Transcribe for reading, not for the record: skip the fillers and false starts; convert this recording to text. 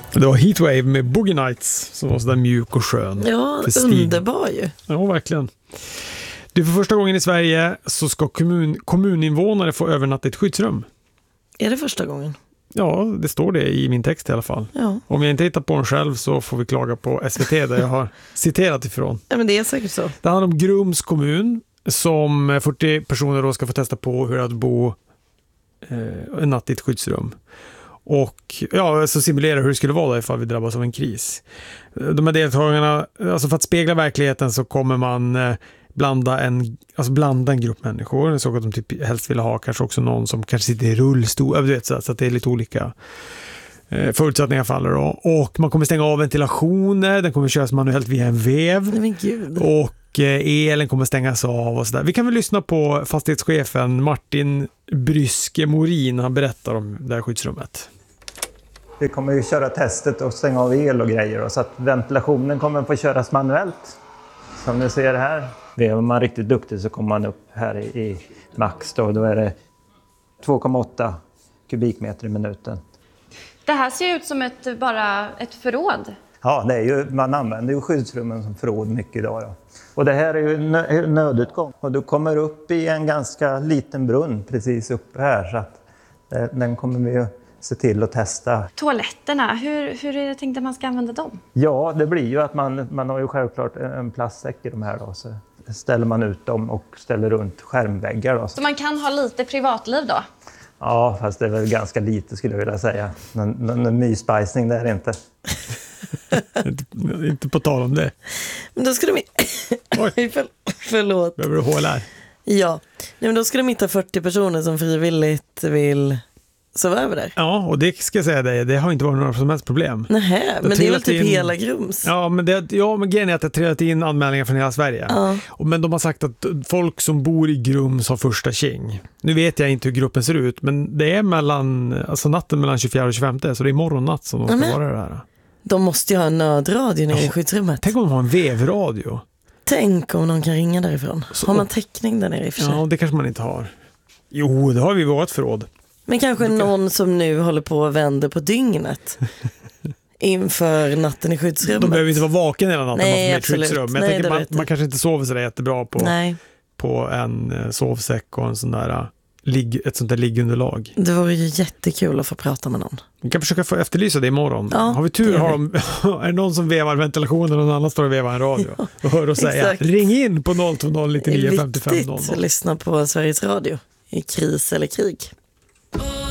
Det var Heatwave med Boogie Nights som var sådär mjuk och skön. Ja, underbar ju. Ja, verkligen. För första gången i Sverige så ska kommuninvånare få övernatta i ett skyddsrum. Är det första gången? Ja, det står det i min text i alla fall. Ja. Om jag inte hittar på den själv så får vi klaga på SVT där jag har citerat ifrån. Ja, men det är säkert så. Det handlar om Grums kommun som 40 personer då ska få testa på hur att bo en natt i ett skyddsrum. Och ja, så simulera hur det skulle vara då ifall vi drabbas av en kris. De här deltagarna, alltså för att spegla verkligheten så kommer man blanda en grupp människor. Jag såg att de typ helst ville ha kanske också någon som kanske sitter i rullstol. Du vet, så att det är lite olika förutsättningar faller då. Och man kommer stänga av ventilationer. Den kommer köras manuellt via en vev. Men gud. Och elen kommer stängas av och sådär. Vi kan väl lyssna på fastighetschefen Martin Bryske Morin. Han berättar om det här skyddsrummet. Vi kommer ju köra testet och stänga av el och grejer. Så att ventilationen kommer få köras manuellt. Som ni ser här. Är man riktigt duktig så kommer man upp här i max. Då är det 2,8 kubikmeter i minuten. Det här ser ut som bara ett förråd. Ja, det är ju, man använder ju skyddsrummen som förråd mycket idag. Då. Och det här är ju nödutgång. Och du kommer upp i en ganska liten brunn precis uppe här. Så att den kommer vi ju se till att testa. Toaletterna, hur är det tänkt att man ska använda dem? Ja, det blir ju att man har ju självklart en plastsäck i de här då. Så ställer man ut dem och ställer runt skärmväggar då. Så man kan ha lite privatliv då? Ja, fast det är väl ganska lite skulle jag vilja säga. Någon myspajsning där inte. Inte på tal om det. Men då ska de... Förlåt. Behöver du hål här? Ja, men då ska de hitta 40 personer som frivilligt vill sova över där. Ja, och det ska jag säga dig, det har inte varit några som helst problem. Nej, men det är väl typ hela Grums. Ja, men grejen är att det har trillat in anmälningar från hela Sverige. Ja. Men de har sagt att folk som bor i Grums har första king. Nu vet jag inte hur gruppen ser ut, men det är natten mellan 24 och 25, så det är morgonnatt som de ska vara där. De måste ju ha en nödradio nere i skyddsrummet. Tänk om de har en vevradio. Tänk om någon kan ringa därifrån. Har man täckning där nere i och för sig? Ja, det kanske man inte har. Jo, det har vi i vårt förråd. Men kanske någon som nu håller på och vänder på dygnet inför natten i skyddsrummet. De behöver inte vara vaken hela natten. Nej, man skyddsrum. Men jag tänker man kanske inte sover så jättebra på en sovsäck och en sån där ett sånt där liggunderlag. Det vore ju jättekul att få prata med någon. Vi kan försöka få efterlysa det imorgon. Ja, har vi tur är det någon som vevar ventilationen och någon annan står och vevar en radio och hör och säga ring in på 020 99 55 00. Viktigt att lyssna på Sveriges Radio i kris eller krig.